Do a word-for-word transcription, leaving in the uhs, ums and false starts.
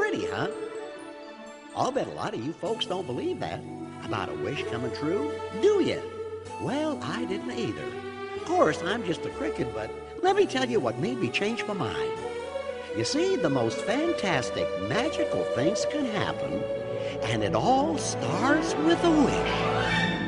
pretty, huh? I'll bet a lot of you folks don't believe that about a wish coming true, do you? Well, I didn't either. Of course, I'm just a cricket, but let me tell you what made me change my mind. You see, the most fantastic, magical things can happen, and it all starts with a wish.